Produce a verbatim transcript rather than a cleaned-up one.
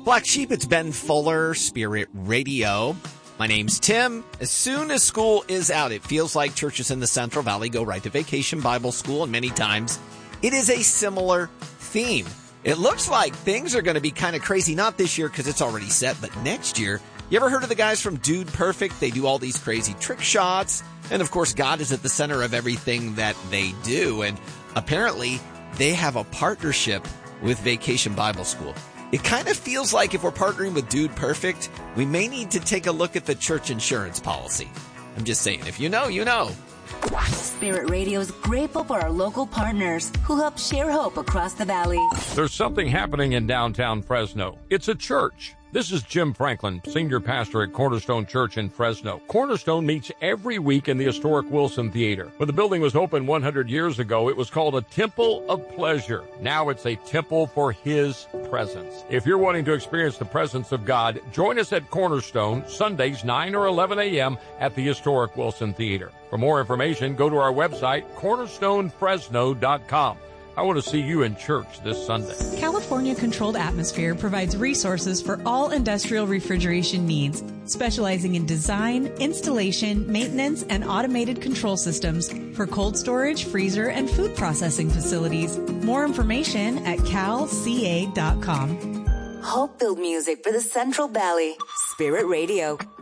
Black Sheep, it's Ben Fuller, Spirit Radio. My name's Tim. As soon as school is out, it feels like churches in the Central Valley go right to Vacation Bible School, and many times it is a similar theme. It looks like things are going to be kind of crazy, not this year because it's already set, but next year. You ever heard of the guys from Dude Perfect? They do all these crazy trick shots, and of course God is at the center of everything that they do, and apparently they have a partnership with Vacation Bible School. It kind of feels like if we're partnering with Dude Perfect, we may need to take a look at the church insurance policy. I'm just saying, if you know, you know. Spirit Radio is grateful for our local partners who help share hope across the valley. There's something happening in downtown Fresno. It's a church. This is Jim Franklin, senior pastor at Cornerstone Church in Fresno. Cornerstone meets every week in the historic Wilson Theater. When the building was opened one hundred years ago, it was called a Temple of Pleasure. Now it's a temple for His presence. If you're wanting to experience the presence of God, join us at Cornerstone, Sundays, nine or eleven a.m. at the historic Wilson Theater. For more information, go to our website, cornerstone fresno dot com. I want to see you in church this Sunday. California Controlled Atmosphere provides resources for all industrial refrigeration needs, specializing in design, installation, maintenance, and automated control systems for cold storage, freezer, and food processing facilities. More information at cal c a dot com. Hope-filled music for the Central Valley. Spirit Radio.